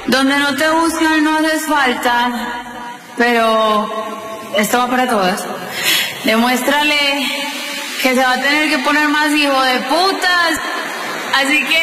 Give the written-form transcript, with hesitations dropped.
Donde no te buscan no haces falta, pero esto va para todas. Demuéstrale que se va a tener que poner más hijo de putas. Así que